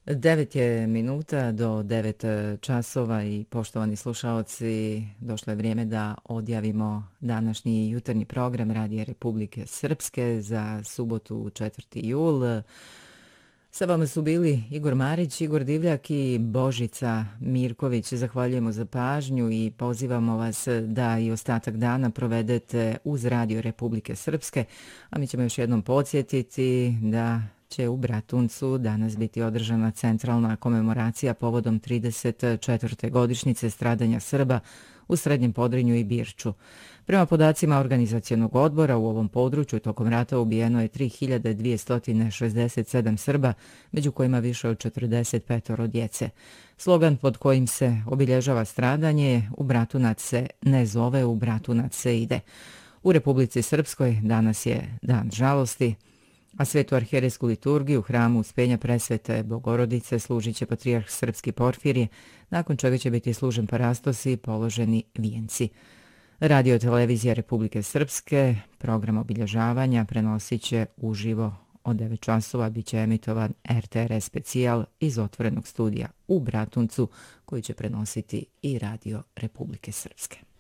9 je minuta do 9 časova i poštovani slušaoci, došlo je vrijeme da odjavimo današnji jutarnji program Radija Republike Srpske za subotu 4. jul. Sa vama su bili Igor Marić, Igor Divljak i Božica Mirković. Zahvaljujemo za pažnju i pozivamo vas da i ostatak dana provedete uz Radio Republike Srpske, a mi ćemo još jednom podsjetiti da će u Bratuncu danas biti održana centralna komemoracija povodom 34. godišnjice stradanja Srba u Srednjem Podrinju i Birču. Prema podacima organizacionog odbora u ovom području tokom rata ubijeno je 3267 Srba, među kojima više od 45 djece. Slogan pod kojim se obilježava stradanje je "U Bratunac se ne zove, u Bratunac se ide". U Republici Srpskoj danas je dan žalosti, a svetu arhijerejsku liturgiju u hramu Uspenja Presvete Bogorodice služit će patrijarh srpski Porfirije, nakon čega će biti služen parastos i položeni vijenci. Radio televizija Republike Srpske program obilježavanja prenosit će uživo od 9 časova, bit će emitovan RTRS specijal iz otvorenog studija u Bratuncu, koji će prenositi i Radio Republike Srpske.